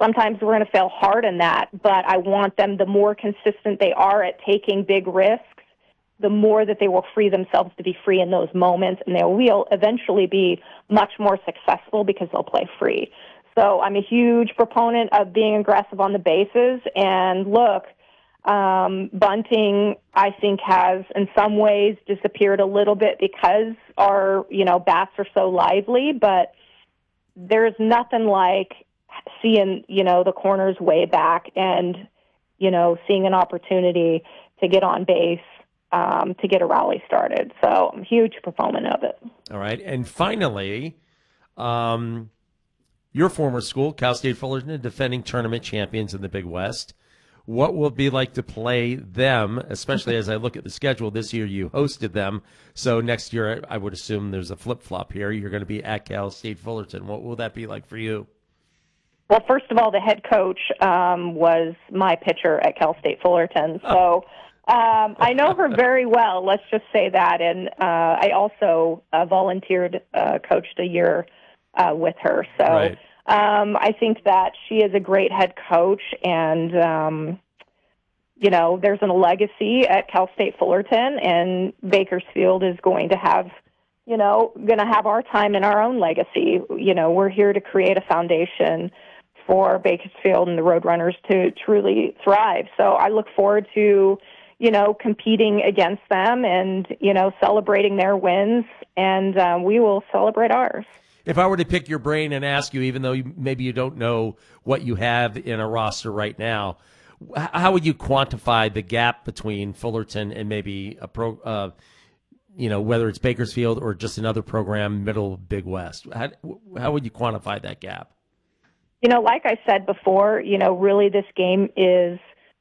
Sometimes we're going to fail hard in that, but I want them, the more consistent they are at taking big risks, the more that they will free themselves to be free in those moments, and they will eventually be much more successful because they'll play free. So I'm a huge proponent of being aggressive on the bases. And look, bunting, I think, has in some ways disappeared a little bit because our, bats are so lively, but there's nothing like seeing, the corners way back and, seeing an opportunity to get on base, to get a rally started. So I'm a huge proponent of it. All right. And finally, your former school, Cal State Fullerton, defending tournament champions in the Big West. What will it be like to play them, especially as I look at the schedule? This year you hosted them. So next year I would assume there's a flip-flop here. You're going to be at Cal State Fullerton. What will that be like for you? Well, first of all, the head coach was my pitcher at Cal State Fullerton. So I know her very well, let's just say that. And I also volunteered, coached a year with her. So right. I think that she is a great head coach, and, there's a legacy at Cal State Fullerton, and Bakersfield is going to have, our time in our own legacy. We're here to create a foundation for Bakersfield and the Roadrunners to truly thrive. So I look forward to, competing against them and, celebrating their wins, and we will celebrate ours. If I were to pick your brain and ask you, even though maybe you don't know what you have in a roster right now, how would you quantify the gap between Fullerton and maybe a whether it's Bakersfield or just another program, middle Big West? How would you quantify that gap? Like I said before, really this game is,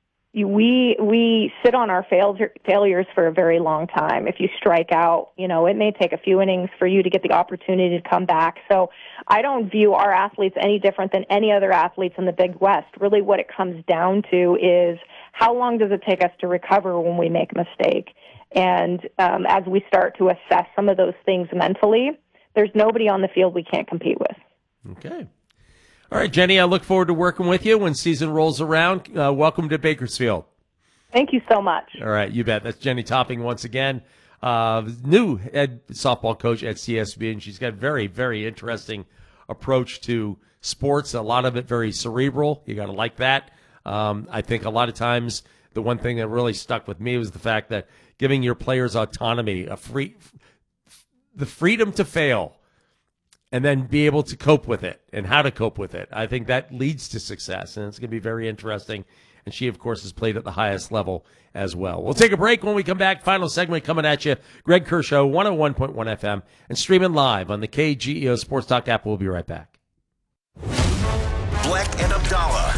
we sit on our failures for a very long time. If you strike out, it may take a few innings for you to get the opportunity to come back. So I don't view our athletes any different than any other athletes in the Big West. Really what it comes down to is how long does it take us to recover when we make a mistake? And as we start to assess some of those things mentally, there's nobody on the field we can't compete with. Okay. All right, Jenny, I look forward to working with you when season rolls around. Welcome to Bakersfield. Thank you so much. All right, you bet. That's Jenny Topping once again, new head softball coach at CSB, and she's got a very, very interesting approach to sports, a lot of it very cerebral. You got to like that. I think a lot of times the one thing that really stuck with me was the fact that giving your players autonomy, the freedom to fail, and then be able to cope with it and how to cope with it. I think that leads to success, and it's going to be very interesting. And she, of course, has played at the highest level as well. We'll take a break. When we come back, final segment coming at you. Greg Kershaw, 101.1 FM, and streaming live on the KGEO Sports Talk app. We'll be right back. Black and Abdallah,